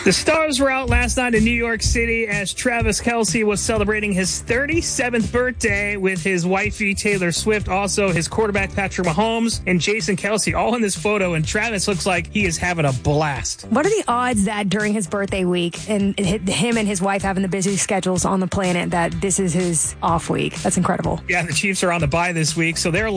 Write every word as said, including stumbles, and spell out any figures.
The stars were out last night in New York City as Travis Kelce was celebrating his thirty-seventh birthday with his wifey Taylor Swift, also his quarterback Patrick Mahomes, and Jason Kelce, all in this photo, and Travis looks like he is having a blast. What are the odds that during his birthday week, and him and his wife having the busy schedules on the planet, that this is his off week? That's incredible. Yeah, the Chiefs are on the bye this week, so they're